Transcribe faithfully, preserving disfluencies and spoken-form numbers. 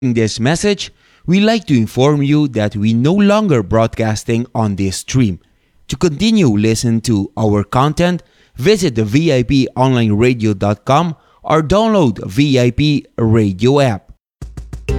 In this message, we like to inform you that we no longer broadcasting on this stream. To continue listen to our content, visit the V I P online radio dot com or download V I P radio app.